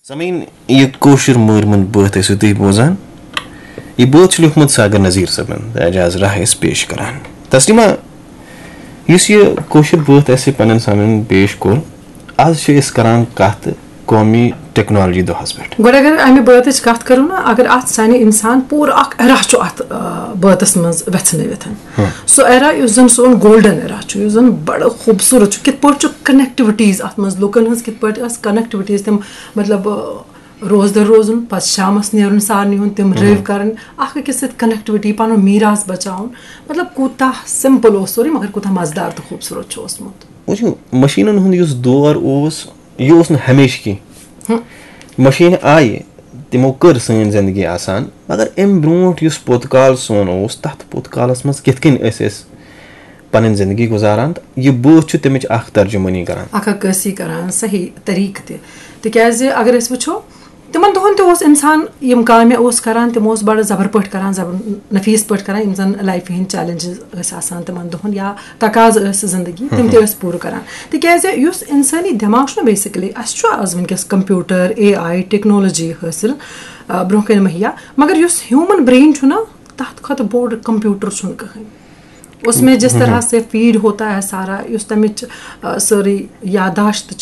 Samin, ये कोशिर Mormon बात ऐसे तो ही बोझान ये बात चलो हुकूमत सागर नज़ीर सबन एजाज राह इस पेश करान तस्लीमा इस ये कोशिर बात ऐसे पनन सामन पेश कोर आज शे इस करान कात कौमी टेक्नोलॉजी दोहस पेट गोड़ अगर आमे बातच कत करो ना अगर अत साने इंसान पूरा अख एरा छु अत बातस मज वेथनविथन सो एरा युस जन सोन गोल्डन एरा छु युस जन बड़ खूबसूरत छु कित पट छु कनेक्टिविटीज अत मज लोकन हंस कित पट अस कनेक्टिविटीज तम मतलब रोज दर रोजन पस शामस नेरन सारनी हुन तम रव करन अख अकिस सत कनेक्टिविटी पनो मीरास बचाउन मतलब कोता सिंपल ओस सोरी मगर कोता मजेदार तो खूबसूरत छु ओसमुत वो मशीनन हुन युस दौर ओस ये ओस न हमेशा की मशीन आये तमो कर सन जिंदगी आसान मगर अम ब्रोट युस पोतकाल सोन ओस तथ पोतकालस मज कित कन पन जिंदगी गुजारान ये बात छु तमिच अख तर्जुमानी करान अक्सी करान सही तरीक तिकाज अगर अस वुछो तिमन दोहन ते ओस इंसान यम कामे ओस करान तिम ओस बड़ जबर पट करान जबर नफीस पट करान यम जन लाइफ हिंद चैलेंजेस अस आसान तिमन दोहन या तकाज अस जिंदगी तिम ते अस पूर करान तिकाज युस इंसानी दिमाग छु बेसिकली अस छु आज वनकस कंप्यूटर AI टेक्नोलॉजी हासिल ब्रोकन महिया मगर युस ह्यूमन ब्रेन छु ना तथ खत बोर्ड कंप्यूटर छु कहीं उसमें जिस तरह से फीड होता है सारा उस तमिच सारी यादाश्त